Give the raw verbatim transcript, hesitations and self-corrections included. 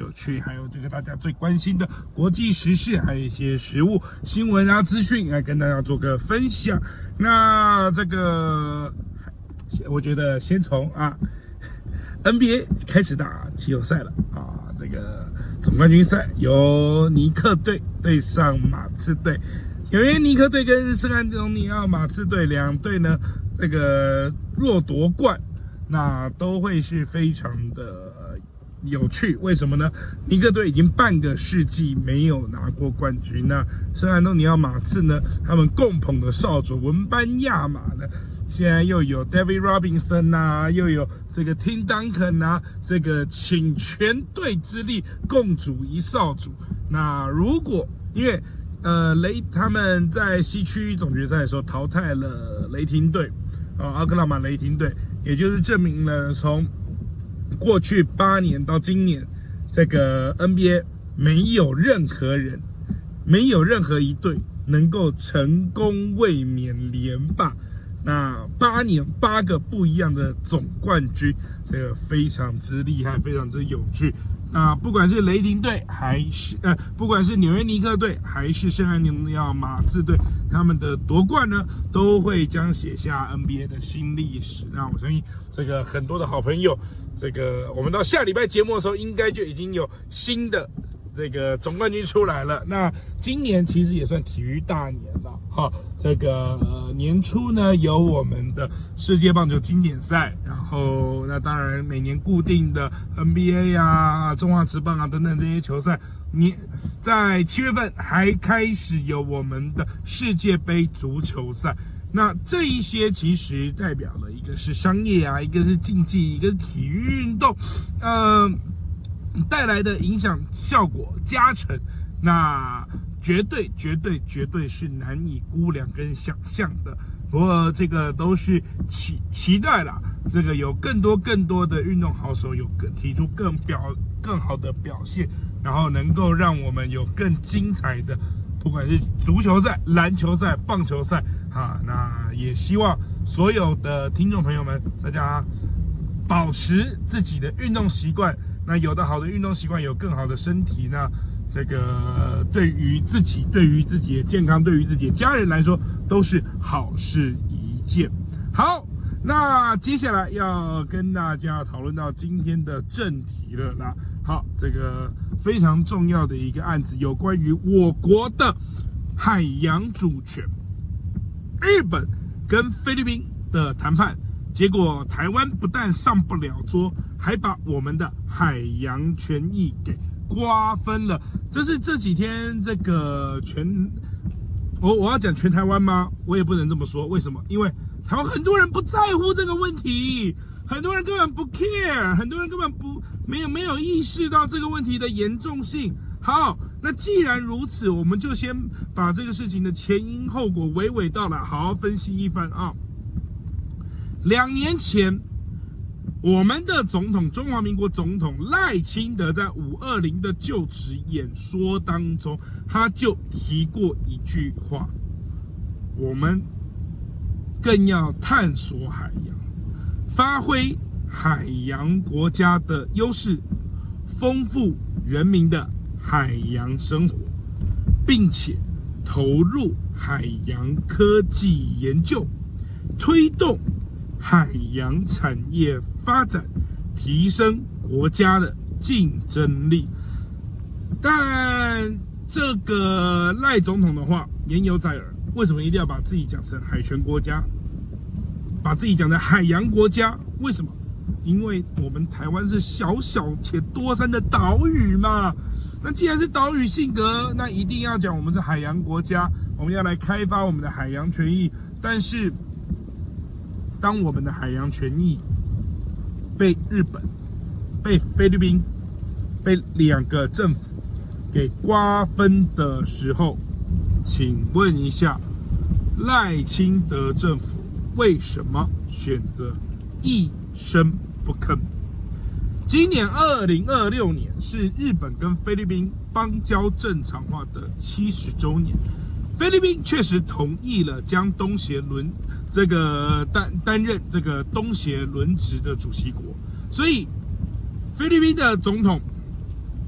有趣，还有这个大家最关心的国际时事，还有一些实务新闻啊资讯来跟大家做个分享。那这个我觉得先从啊 N B A 开始打季后赛了啊，这个总冠军赛由尼克队对上马刺队。由于尼克队跟圣安东尼奥马刺队两队呢，这个若夺冠，那都会是非常的有趣。为什么呢？尼克队已经半个世纪没有拿过冠军，那圣安东尼奥马刺呢，他们共捧的少主文班亚马呢，现在又有 David Robinson 啊，又有这个 Tim Duncan 啊，这个请全队之力共组一少主。那如果因为呃雷他们在西区总决赛的时候淘汰了雷霆队啊，奥克拉马雷霆队，也就是证明了从过去八年到今年，这个 N B A 没有任何人，没有任何一队能够成功卫冕连霸。那八年八个不一样的总冠军，这个非常之厉害，非常之有趣。那不管是雷霆队，还是呃，不管是纽约尼克队，还是圣安东尼奥马刺队，他们的夺冠呢，都会将写下 N B A 的新历史。那我相信这个很多的好朋友，这个我们到下礼拜节目的时候，应该就已经有新的这个总冠军出来了。那今年其实也算体育大年了哈。这个、呃、年初呢，有我们的世界棒球经典赛，然后那当然每年固定的 N B A 啊、中华职棒啊等等这些球赛，你在七月份还开始有我们的世界杯足球赛。那这一些其实代表了一个是商业啊，一个是竞技，一个是体育运动，呃。带来的影响效果加成，那绝对绝对绝对是难以估量跟想象的。不过这个都是期期待啦，这个有更多更多的运动好手有更提出更表更好的表现，然后能够让我们有更精彩的，不管是足球赛、篮球赛、棒球赛啊，那也希望所有的听众朋友们，大家保持自己的运动习惯。那有的好的运动习惯，有更好的身体，那这个对于自己、对于自己的健康、对于自己的家人来说，都是好事一件。好，那接下来要跟大家讨论到今天的正题了啦。好，这个非常重要的一个案子，有关于我国的海洋主权，日本跟菲律宾的谈判。结果台湾不但上不了桌，还把我们的海洋权益给瓜分了。这是这几天这个全，我我要讲全台湾吗？我也不能这么说。为什么？因为台湾很多人不在乎这个问题，很多人根本不 care， 很多人根本不没有没有意识到这个问题的严重性。好，那既然如此，我们就先把这个事情的前因后果娓娓道来，好好分析一番啊。两年前，我们的总统中华民国总统赖清德在五二零的就职演说当中，他就提过一句话：我们更要探索海洋，发挥海洋国家的优势，丰富人民的海洋生活，并且投入海洋科技研究，推动海洋产业发展，提升国家的竞争力。但这个赖总统的话言犹在耳，为什么一定要把自己讲成海权国家，把自己讲成海洋国家？为什么？因为我们台湾是小小且多山的岛屿嘛。那既然是岛屿性格，那一定要讲我们是海洋国家，我们要来开发我们的海洋权益。但是当我们的海洋权益被日本、被菲律宾、被两个政府给瓜分的时候，请问一下，赖清德政府为什么选择一声不吭？今年二零二六年是日本跟菲律宾邦交正常化的七十周年。菲律宾确实同意了将东协轮这个担担任这个东协轮值的主席国，所以菲律宾的总统